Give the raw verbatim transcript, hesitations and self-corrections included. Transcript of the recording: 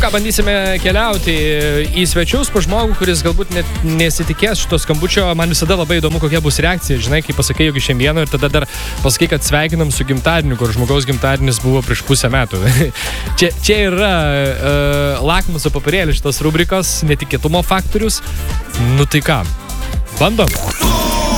ką, bandysime keliauti į svečius po žmogų, kuris galbūt net nesitikės šito skambučio. Man visada labai įdomu, kokia bus reakcija. Žinai, kai pasakai, jog iš šiandieno ir tada dar pasakai, kad sveikinam su gimtadieniu, kur žmogaus gimtadienis buvo prieš pusę metų. čia, čia yra uh, lakmuso papirėlis šitos rubrikos, netikėtumo faktorius. Nu tai ką, bandom.